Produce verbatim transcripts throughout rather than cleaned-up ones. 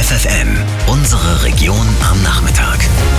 F F N, unsere Region am Nachmittag.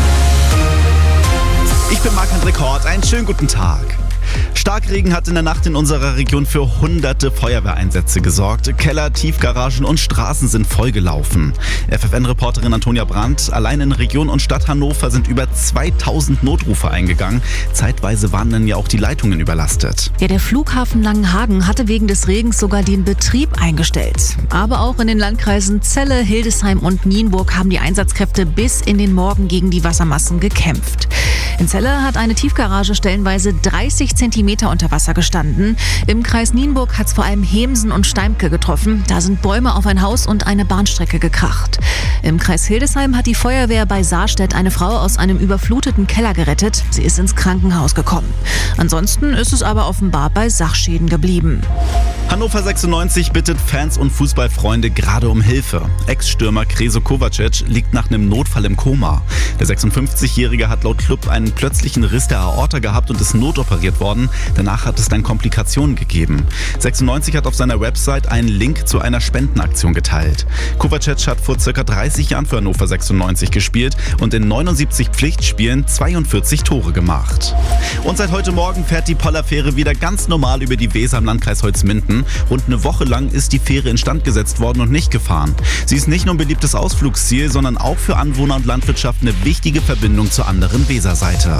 Ich bin Marc-André Kort, einen schönen guten Tag. Starkregen hat in der Nacht in unserer Region für hunderte Feuerwehreinsätze gesorgt. Keller, Tiefgaragen und Straßen sind vollgelaufen. F F N-Reporterin Antonia Brandt: Allein in Region und Stadt Hannover sind über zweitausend Notrufe eingegangen. Zeitweise waren dann ja auch die Leitungen überlastet. Ja, der Flughafen Langenhagen hatte wegen des Regens sogar den Betrieb eingestellt. Aber auch in den Landkreisen Celle, Hildesheim und Nienburg haben die Einsatzkräfte bis in den Morgen gegen die Wassermassen gekämpft. In Celle hat eine Tiefgarage stellenweise dreißig Zentimeter unter Wasser gestanden. Im Kreis Nienburg hat es vor allem Hemsen und Steimke getroffen. Da sind Bäume auf ein Haus und eine Bahnstrecke gekracht. Im Kreis Hildesheim hat die Feuerwehr bei Saarstedt eine Frau aus einem überfluteten Keller gerettet. Sie ist ins Krankenhaus gekommen. Ansonsten ist es aber offenbar bei Sachschäden geblieben. Hannover sechsundneunzig bittet Fans und Fußballfreunde gerade um Hilfe. Ex-Stürmer Krešo Kovacic liegt nach einem Notfall im Koma. Der sechsundfünfzigjährige hat laut Club einen plötzlichen Riss der Aorta gehabt und ist notoperiert worden. Danach hat es dann Komplikationen gegeben. sechsundneunzig hat auf seiner Website einen Link zu einer Spendenaktion geteilt. Kovacic hat vor circa dreißig Jahren für Hannover sechsundneunzig gespielt und in neunundsiebzig Pflichtspielen zweiundvierzig Tore gemacht. Und seit heute Morgen fährt die Pollerfähre wieder ganz normal über die Weser im Landkreis Holzminden. Rund eine Woche lang ist die Fähre instand gesetzt worden und nicht gefahren. Sie ist nicht nur ein beliebtes Ausflugsziel, sondern auch für Anwohner und Landwirtschaft eine wichtige Verbindung zur anderen Weserseite.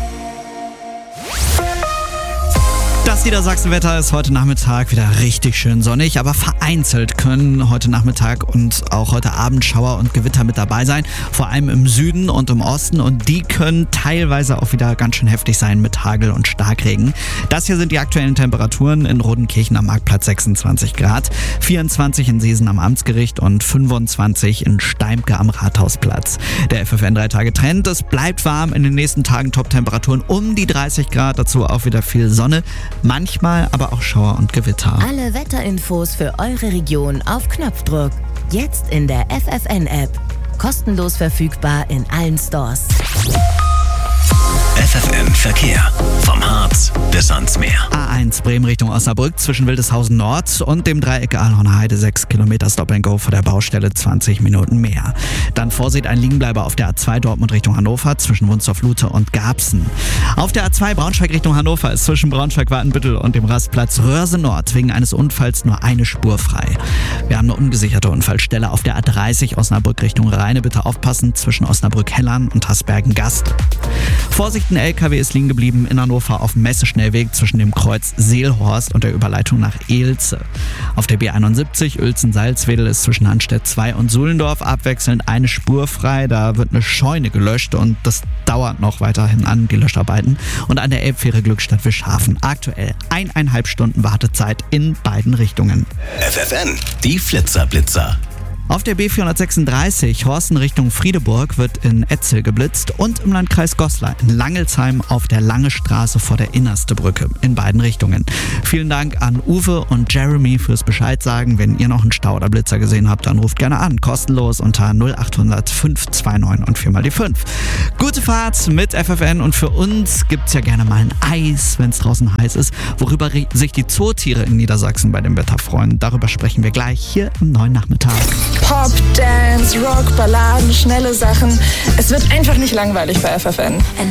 Das Niedersachsenwetter ist heute Nachmittag wieder richtig schön sonnig, aber vereinzelt können heute Nachmittag und auch heute Abend Schauer und Gewitter mit dabei sein, vor allem im Süden und im Osten, und die können teilweise auch wieder ganz schön heftig sein mit Hagel und Starkregen. Das hier sind die aktuellen Temperaturen: in Rodenkirchen am Marktplatz sechsundzwanzig Grad, vierundzwanzig in Seesen am Amtsgericht und fünfundzwanzig in Steimke am Rathausplatz. Der F F N drei Tage Trend: Es bleibt warm, in den nächsten Tagen Top-Temperaturen um die dreißig Grad, dazu auch wieder viel Sonne. Manchmal aber auch Schauer und Gewitter. Alle Wetterinfos für eure Region auf Knopfdruck. Jetzt in der F F N-App. Kostenlos verfügbar in allen Stores. F F N Verkehr. Vom Harz bis ans Meer. A eins Bremen Richtung Osnabrück zwischen Wildeshausen Nord und dem Dreieck Aalhorner Heide sechs Kilometer Stop and Go vor der Baustelle, zwanzig Minuten mehr. Dann Vorsicht, ein Liegenbleiber auf der A zwei Dortmund Richtung Hannover zwischen Wunsdorf-Lute und Garbsen. Auf der A zwei Braunschweig Richtung Hannover ist zwischen Braunschweig-Wartenbüttel und dem Rastplatz Röhrse Nord wegen eines Unfalls nur eine Spur frei. Wir haben eine ungesicherte Unfallstelle auf der A dreißig Osnabrück Richtung Rheine. Bitte aufpassen zwischen Osnabrück-Hellern und Hasbergen-Gast. Vorsicht, ein L K W ist liegen geblieben in Hannover auf dem Messeschnellweg zwischen dem Kreuz Seelhorst und der Überleitung nach Ehlze. Auf der B einundsiebzig Uelzen-Salzwedel ist zwischen Hanstedt zwei und Suhlendorf abwechselnd eine Spur frei. Da wird eine Scheune gelöscht und das dauert noch weiterhin an, die Löscharbeiten. Und an der Elbfähre Glückstadt-Wischhafen aktuell eineinhalb Stunden Wartezeit in beiden Richtungen. F F N, die Flitzer-Blitzer. Auf der B vierhundertsechsunddreißig Horsten Richtung Friedeburg wird in Etzel geblitzt und im Landkreis Goslar in Langelsheim auf der Lange Straße vor der Innerste Brücke in beiden Richtungen. Vielen Dank an Uwe und Jeremy fürs Bescheid sagen. Wenn ihr noch einen Stau oder Blitzer gesehen habt, dann ruft gerne an. Kostenlos unter null achthundert fünf zwei neun und vier mal die fünf. Gute Fahrt mit F F N, und für uns gibt's ja gerne mal ein Eis, wenn es draußen heiß ist, worüber sich die Zootiere in Niedersachsen bei dem Wetter freuen. Darüber sprechen wir gleich hier im neuen Nachmittag. Pop, Dance, Rock, Balladen, schnelle Sachen. Es wird einfach nicht langweilig bei F F N.